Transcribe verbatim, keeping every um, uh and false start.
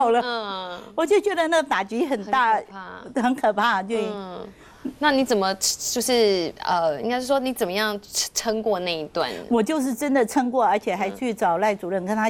了， 嗯， 我就觉得那打击很大， 很可怕很可怕，对。 嗯，那你怎么就是呃，应该是说你怎么样撑过那一段？ 我就是真的撑过，而且还去找赖主任跟他